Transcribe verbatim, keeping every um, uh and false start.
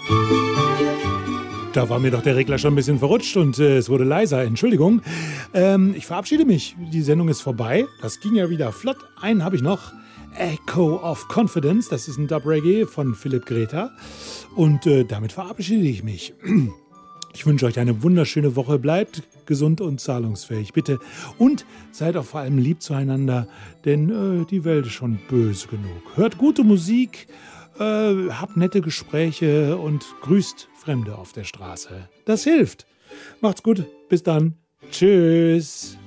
Da war mir doch der Regler schon ein bisschen verrutscht und äh, es wurde leiser. Entschuldigung. Ähm, ich verabschiede mich. Die Sendung ist vorbei. Das ging ja wieder flott. Einen habe ich noch. Echo of Confidence. Das ist ein Dub-Reggae von Philipp Greta. Und äh, damit verabschiede ich mich. Ich wünsche euch eine wunderschöne Woche. Bleibt gesund und zahlungsfähig, bitte. Und seid auch vor allem lieb zueinander, denn äh, die Welt ist schon böse genug. Hört gute Musik, äh, habt nette Gespräche und grüßt Fremde auf der Straße. Das hilft. Macht's gut. Bis dann. Tschüss.